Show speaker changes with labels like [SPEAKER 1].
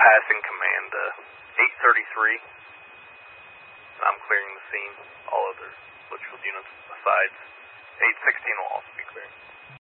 [SPEAKER 1] passing command to 833. I'm clearing the scene. All other Litchfield units besides 816 will also be clearing.